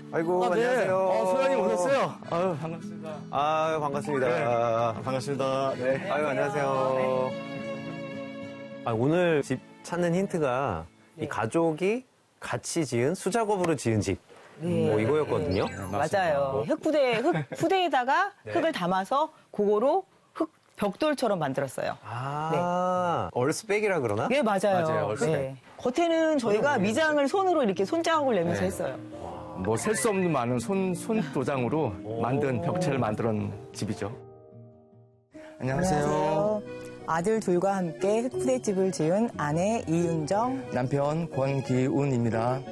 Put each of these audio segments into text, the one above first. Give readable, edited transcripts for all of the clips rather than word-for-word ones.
아이고, 네. 안녕하세요. 소장님 오셨어요? 아유, 반갑습니다. 아유, 반갑습니다. 네. 반갑습니다. 네. 아유, 안녕하세요. 아, 오늘 집 찾는 힌트가 이 가족이 같이 지은 수작업으로 지은 집. 네. 뭐 이거였거든요. 맞아요. 흙부대에다가 흙을 담아서 그거로 흙 벽돌처럼 만들었어요. 아, 얼스백이라 그러나? 네, 맞아요. 맞아요, 얼스백. 네. 겉에는 저희가 미장을 손으로 이렇게 손자국을 내면서 했어요. 뭐 셀 수 없는 많은 손도장으로 만든 벽체를 만들었는 집이죠. 안녕하세요. 아들 둘과 함께 흙부대집을 지은 아내 이윤정. 남편 권기운입니다.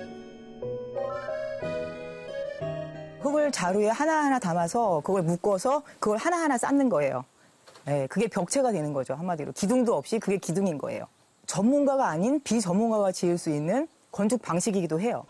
흙을 자루에 하나하나 담아서 그걸 묶어서 그걸 하나하나 쌓는 거예요. 네, 그게 벽체가 되는 거죠. 한마디로. 기둥도 없이 그게 기둥인 거예요. 전문가가 아닌 비전문가가 지을 수 있는 건축 방식이기도 해요.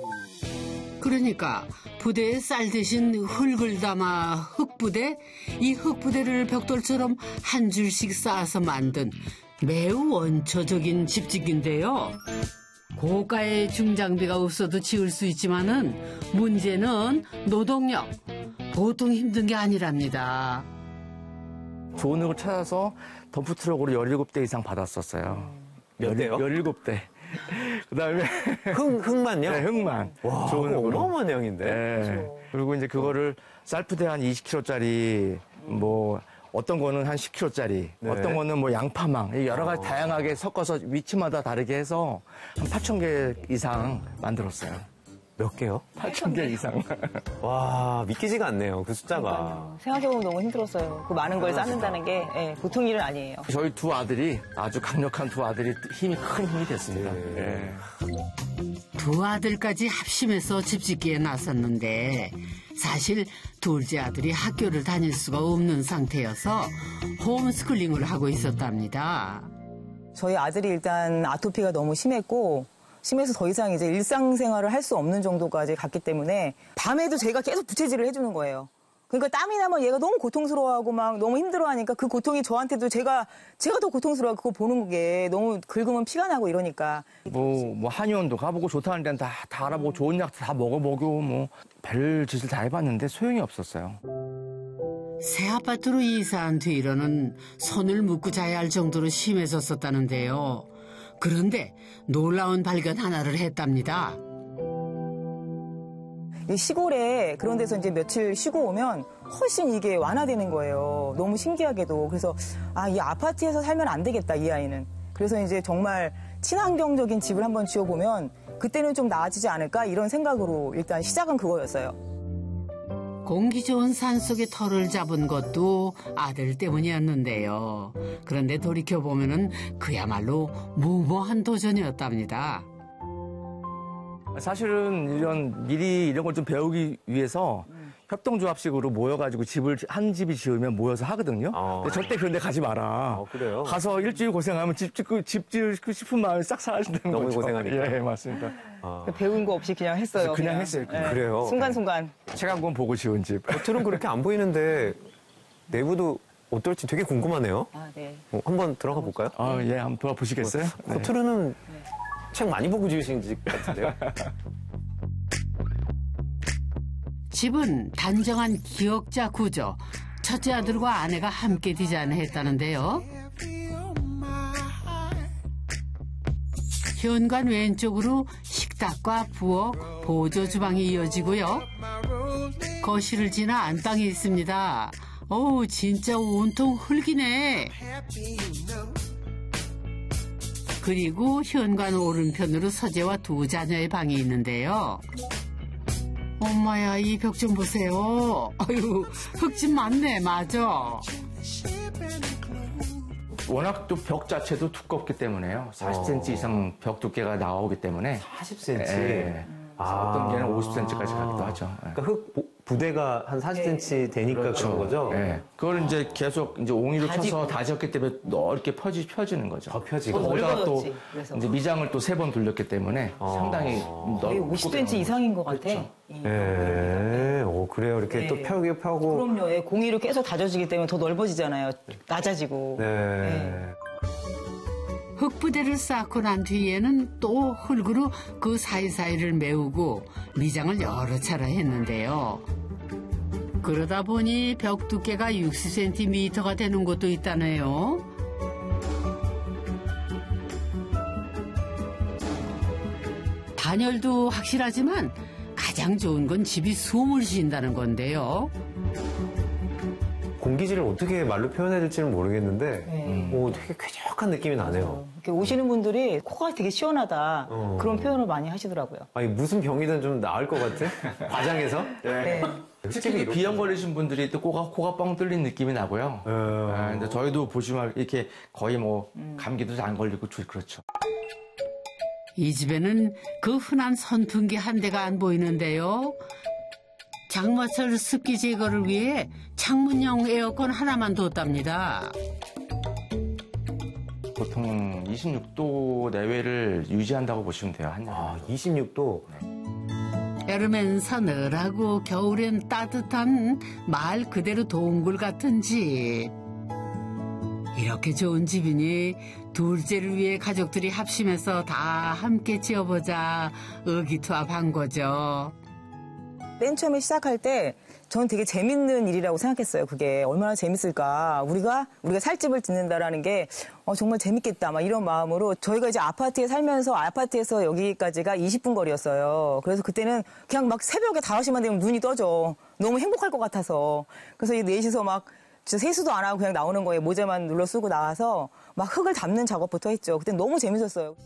그러니까 부대에 쌀 대신 흙을 담아 흙부대, 이 흙부대를 벽돌처럼 한 줄씩 쌓아서 만든 매우 원초적인 집짓기인데요. 고가의 중장비가 없어도 지을 수 있지만은 문제는 노동력. 보통 힘든 게 아니랍니다. 좋은 흙을 찾아서 덤프트럭으로 17대 이상 받았었어요. 몇 대요? 17대. 그 다음에. 흙만요? 네, 흙만. 와, 좋은 흙으로. 어마어마한 양인데. 네. 그리고 이제 그거를 쌀부대 한 20kg짜리, 뭐, 어떤 거는 한 10kg짜리, 네. 어떤 거는 뭐 양파망, 여러 가지 다양하게 섞어서 위치마다 다르게 해서 한 8,000개 이상 만들었어요. 몇 개요? 8,000개 이상. 와, 믿기지가 않네요. 그 숫자가. 생각해보면 너무 힘들었어요. 그 많은 걸 쌓는다는 게 보통 일은 아니에요. 저희 두 아들이, 아주 강력한 두 아들이 큰 힘이 됐습니다. 네. 두 아들까지 합심해서 집짓기에 나섰는데 사실 둘째 아들이 학교를 다닐 수가 없는 상태여서 홈스쿨링을 하고 있었답니다. 저희 아들이 일단 아토피가 너무 심해서 더 이상 이제 일상생활을 할 수 없는 정도까지 갔기 때문에 밤에도 제가 계속 부채질을 해주는 거예요. 그러니까 땀이 나면 얘가 너무 고통스러워하고 막 너무 힘들어하니까 그 고통이 저한테도 제가 더 고통스러워. 그거 보는 게 너무 긁으면 피가 나고 이러니까. 뭐 한의원도 가보고 좋다는 데는 다 알아보고 좋은 약 다 먹어보고 뭐 별 짓을 다 해봤는데 소용이 없었어요. 새 아파트로 이사한 뒤로는 손을 묶고 자야 할 정도로 심해졌었다는데요. 그런데 놀라운 발견 하나를 했답니다. 이 시골에 그런 데서 이제 며칠 쉬고 오면 훨씬 이게 완화되는 거예요. 너무 신기하게도. 그래서 이 아파트에서 살면 안 되겠다, 이 아이는. 그래서 이제 정말 친환경적인 집을 한번 지어보면 그때는 좀 나아지지 않을까 이런 생각으로 일단 시작은 그거였어요. 공기 좋은 산속에 터를 잡은 것도 아들 때문이었는데요. 그런데 돌이켜보면은 그야말로 무모한 도전이었답니다. 사실은 미리 이런 걸 좀 배우기 위해서 협동조합식으로 모여가지고 한 집이 지으면 모여서 하거든요. 근데 절대 그런 데 가지 마라. 그래요? 가서 일주일 고생하면 집 짓고 싶은 마음이 싹 사라진다는 거죠. 너무 고생하니까. 예, 맞습니다. 배운 거 없이 그냥 했어요. 그냥 했어요. 네. 그래요? 순간순간. 책 한 권 보고 지은 집. 겉으로는 그렇게 안 보이는데 내부도 어떨지 되게 궁금하네요. 네. 한번 들어가 볼까요? 예, 한번 보시겠어요? 네. 겉으로는 책 많이 보고 지으신 집 같은데요? 집은 단정한 기역자 구조. 첫째 아들과 아내가 함께 디자인했다는데요. 현관 왼쪽으로 식탁과 부엌, 보조 주방이 이어지고요. 거실을 지나 안방이 있습니다. 어우, 진짜 온통 흙이네. 그리고 현관 오른편으로 서재와 두 자녀의 방이 있는데요. 엄마야, 이 벽 좀 보세요. 아유, 흙집 많네, 맞아. 워낙 또 벽 자체도 두껍기 때문에요. 40cm 이상 벽 두께가 나오기 때문에. 40cm? 예. 어떤 게는 50cm까지 가기도 하죠. 예. 그러니까 부대가 한 40cm 되니까 그렇죠. 그런 거죠? 예. 그걸 이제 계속 이제 옹이로 쳐서 다졌기 때문에 넓게 펴지는 거죠. 더 펴지고. 거기다가 또 그래서. 이제 미장을 또 3번 돌렸기 때문에 상당히 거의 넓고 50cm 이상인 것 같아. 그렇죠. 예, 그래요. 이렇게 또 펴고. 그럼요. 공이로 계속 다져지기 때문에 더 넓어지잖아요. 낮아지고. 네. 흙부대를 쌓고 난 뒤에는 또 흙으로 그 사이사이를 메우고 미장을 여러 차례 했는데요. 그러다 보니 벽 두께가 60cm가 되는 곳도 있다네요. 단열도 확실하지만 가장 좋은 건 집이 숨을 쉰다는 건데요. 공기질을 어떻게 말로 표현해야 될지는 모르겠는데 되게 쾌적한 느낌이 나네요. 이렇게 오시는 분들이 코가 되게 시원하다 그런 표현을 많이 하시더라고요. 아니 무슨 병이든 좀 나을 것 같아? 과장해서? 네. 특히 비염 걸리신 분들이 또 코가 뻥 뚫린 느낌이 나고요. 근데 저희도 보시면 이렇게 거의 뭐 감기도 잘 안 걸리고 그렇죠. 이 집에는 그 흔한 선풍기 한 대가 안 보이는데요. 장마철 습기 제거를 위해 창문형 에어컨 하나만 뒀답니다. 보통 26도 내외를 유지한다고 보시면 돼요. 한여름. 26도? 여름엔 서늘하고 겨울엔 따뜻한 말 그대로 동굴 같은 집. 이렇게 좋은 집이니 둘째를 위해 가족들이 합심해서 다 함께 지어보자 의기투합한 거죠. 맨 처음에 시작할 때 저는 되게 재밌는 일이라고 생각했어요. 그게 얼마나 재밌을까. 우리가 살 집을 짓는다라는 게 정말 재밌겠다. 막 이런 마음으로 저희가 이제 아파트에 살면서 아파트에서 여기까지가 20분 거리였어요. 그래서 그때는 그냥 막 새벽에 5시만 되면 눈이 떠져. 너무 행복할 것 같아서. 그래서 이 4시서 막 세수도 안 하고 그냥 나오는 거예요. 모자만 눌러 쓰고 나와서 막 흙을 담는 작업부터 했죠. 그때 너무 재밌었어요.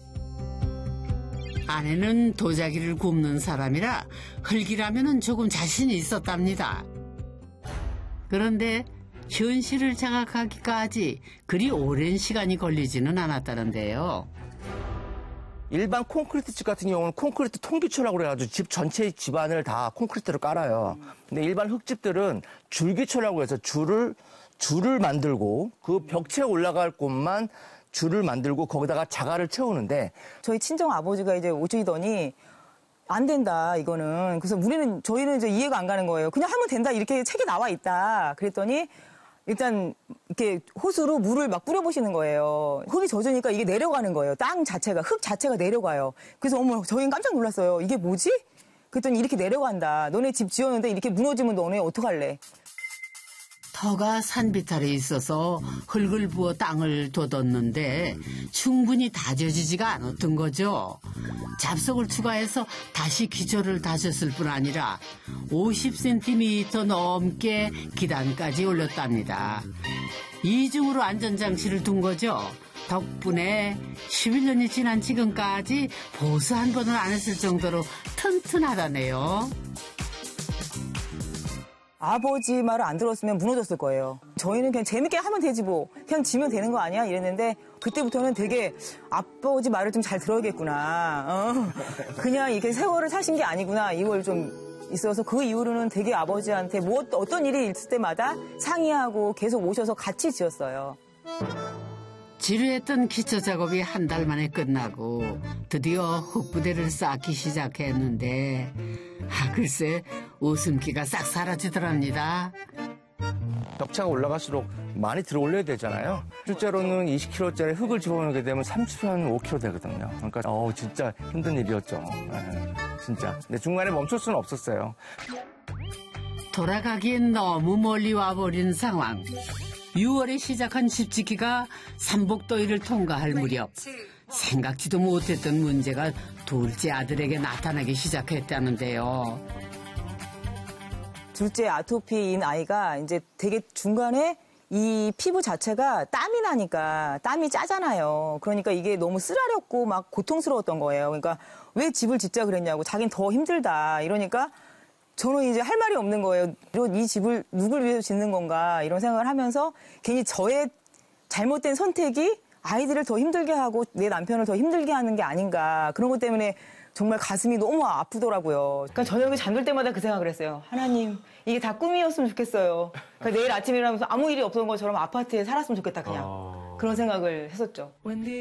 아내는 도자기를 굽는 사람이라 흙이라면은 조금 자신이 있었답니다. 그런데 현실을 자각하기까지 그리 오랜 시간이 걸리지는 않았다는데요. 일반 콘크리트 집 같은 경우는 콘크리트 통기초라고 그래가지고 집 전체 집안을 다 콘크리트로 깔아요. 근데 일반 흙집들은 줄기초라고 해서 줄을 만들고 그 벽체에 올라갈 곳만 줄을 만들고 거기다가 자갈을 채우는데 저희 친정 아버지가 이제 오시더니 안 된다 이거는. 그래서 저희는 이제 이해가 안 가는 거예요. 그냥 하면 된다 이렇게 책에 나와 있다. 그랬더니 일단 이렇게 호수로 물을 막 뿌려보시는 거예요. 흙이 젖으니까 이게 내려가는 거예요. 흙 자체가 내려가요. 그래서 저희는 깜짝 놀랐어요. 이게 뭐지? 그랬더니 이렇게 내려간다. 너네 집 지었는데 이렇게 무너지면 너네 어떡할래? 터가 산비탈에 있어서 흙을 부어 땅을 돋웠는데 충분히 다져지지가 않았던 거죠. 잡석을 추가해서 다시 기초를 다졌을 뿐 아니라 50cm 넘게 기단까지 올렸답니다. 이중으로 안전장치를 둔 거죠. 덕분에 11년이 지난 지금까지 보수 한 번을 안 했을 정도로 튼튼하다네요. 아버지 말을 안 들었으면 무너졌을 거예요. 저희는 그냥 재밌게 하면 되지 뭐. 그냥 지면 되는 거 아니야? 이랬는데 그때부터는 되게 아버지 말을 좀 잘 들어야겠구나. 그냥 이렇게 세월을 사신 게 아니구나. 이걸 좀 있어서 그 이후로는 되게 아버지한테 어떤 일이 있을 때마다 상의하고 계속 오셔서 같이 지었어요. 지루했던 기초 작업이 한 달 만에 끝나고 드디어 흙부대를 쌓기 시작했는데 글쎄 웃음기가 싹 사라지더랍니다. 벽차가 올라갈수록 많이 들어 올려야 되잖아요. 실제로는 20kg짜리 흙을 집어넣게 되면 30한 5kg 되거든요. 그러니까 진짜 힘든 일이었죠. 진짜. 근데 중간에 멈출 수는 없었어요. 돌아가기엔 너무 멀리 와버린 상황. 6월에 시작한 집 짓기가 삼복더위를 통과할 무렵 생각지도 못했던 문제가 둘째 아들에게 나타나기 시작했다는데요. 둘째 아토피인 아이가 이제 되게 중간에 이 피부 자체가 땀이 나니까 땀이 짜잖아요. 그러니까 이게 너무 쓰라렸고 막 고통스러웠던 거예요. 그러니까 왜 집을 짓자 그랬냐고. 자긴 더 힘들다. 이러니까 저는 이제 할 말이 없는 거예요. 이 집을 누굴 위해서 짓는 건가 이런 생각을 하면서 괜히 저의 잘못된 선택이 아이들을 더 힘들게 하고 내 남편을 더 힘들게 하는 게 아닌가. 그런 것 때문에 정말 가슴이 너무 아프더라고요. 그러니까 저녁에 잠들 때마다 그 생각을 했어요. 하나님, 이게 다 꿈이었으면 좋겠어요. 그러니까 내일 아침에 일어나면서 아무 일이 없던 것처럼 아파트에 살았으면 좋겠다 그냥. 그런 생각을 했었죠.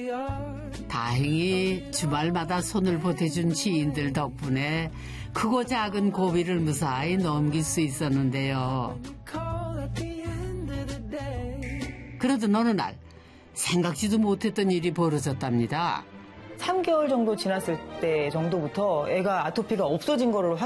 다행히 주말마다 손을 보태준 지인들 덕분에 크고 작은 고비를 무사히 넘길 수 있었는데요. 그러던 어느 날 생각지도 못했던 일이 벌어졌답니다. 3개월 정도 지났을 때 정도부터 애가 아토피가 없어진 거를